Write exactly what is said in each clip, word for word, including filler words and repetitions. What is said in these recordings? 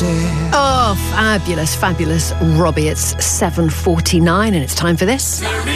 stare. Oh, fabulous, fabulous, Robbie. It's seven forty-nine and it's time for this.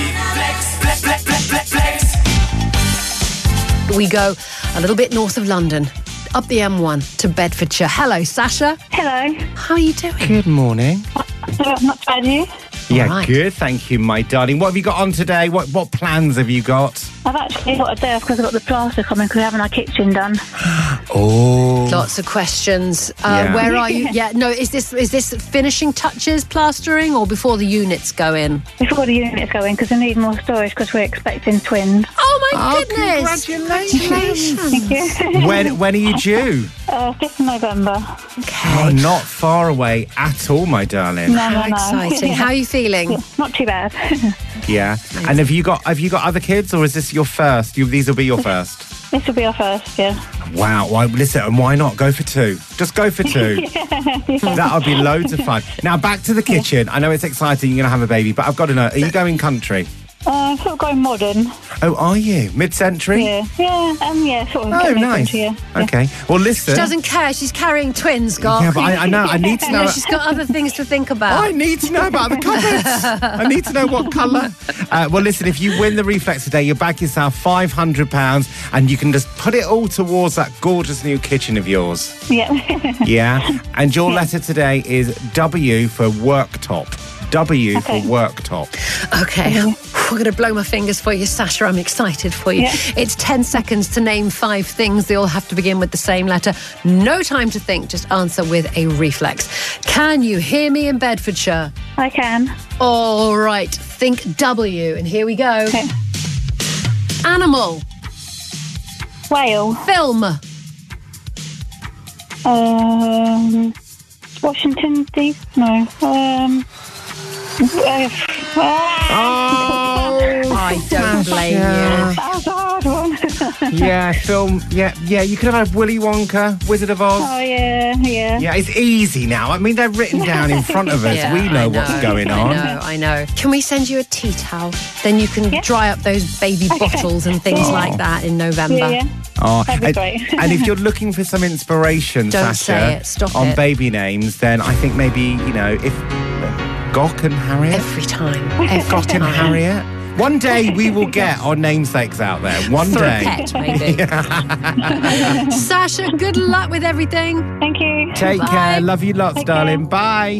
We go a little bit north of London, up the M one to Bedfordshire. Hello, Sasha. Hello. How are you doing? Good morning. Not bad, you? Yeah, right. good. Thank you, my darling. What have you got on today? What what plans have you got? I've actually got a day off because I've got the plaster coming because we're having our kitchen done. Oh. Lots of questions. Uh, Yeah. Where are you? Yeah, no, is this is this finishing touches, plastering, or before the units go in? Before the units go in because we need more storage because we're expecting twins. Oh, my Oh, goodness. congratulations. Thank you. When when are you due? uh, fifth of November. Okay. Oh, not far away at all, my darling. No, How no, no. exciting. How are you feeling? Yeah, not too bad. Yeah. And have you got have you got other kids, or is this your first? You, these will be your first. This will be our first, yeah. Wow. Why, listen, and why not go for two? Just go for two. That'll be loads of fun. Now back to the kitchen. I know it's exciting. You're gonna have a baby, but I've got to know: are you going country? Uh, sort of going modern. Oh, are you mid-century? Yeah, yeah, um, yeah, sort of. Oh, getting nice. into, yeah. Okay. Well, listen. She doesn't care. She's carrying twins, Gock. Yeah, but I, I know. I need to You know. know, she's got other things to think about. I need to know about the cupboards. I need to know what colour. Uh, well, listen, if you win the reflex today, you back yourself five hundred pounds and you can just put it all towards that gorgeous new kitchen of yours. Yeah. Yeah? And your letter today is W for worktop. W Okay. for worktop. Okay, I'm going to blow my fingers for you, Sasha. I'm excited for you. Yeah. It's ten seconds to name five things. They all have to begin with the same letter. No time to think, just answer with a reflex. Can you hear me in Bedfordshire? I can. All right, think W, and here we go. Okay. Animal, Whale. film, Um, Washington D C. No. Um. Uh, Oh, I don't blame you. that was a hard one. yeah, film. Yeah, yeah. You could have had Willy Wonka, Wizard of Oz. Oh, yeah, yeah. Yeah, it's easy now. I mean, they're written down in front of us. Yeah, we know, I what's going on. I know, I know. Can we send you a tea towel? Then you can Yeah. dry up those baby bottles and things Oh. like that in November. Yeah, yeah. Oh, That'd be and, great. and if you're looking for some inspiration, Don't Sasha, say it. Stop on it. baby names, then I think maybe, you know, if Gock and Harriet, Every time. Every Gock and time. Harriet. One day we will get our namesakes out there. One For day. a pet, maybe. Sasha, good luck with everything. Thank you. Take Bye. care. Love you lots, Take care. darling. Bye.